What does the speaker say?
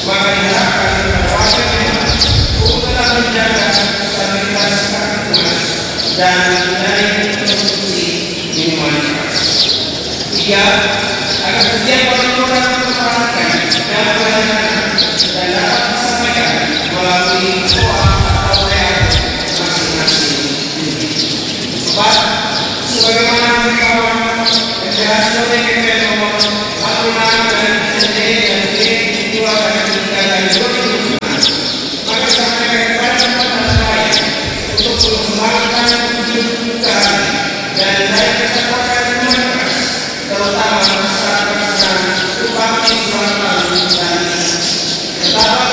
Maka diharapkan warganya untuk tetap menjaga stabilitas keamanan dan menghindari konsumsi minuman keras. 3. Agar setiap orang orang memperhatikan dan melakukan dan dapat disampaikan melalui doa atau WA masing-masing. 4. Sebagaimana kawan penjelasan oleh KPN nomor 46 dan SDE dan D2 dan 3 dari 2005, maka disampaikan kepada teman-teman lain untuk mengembangkan kebutuhan dan daya kesempatan minuman keras, terutama masyarakat yang upah di Selatan dan tetap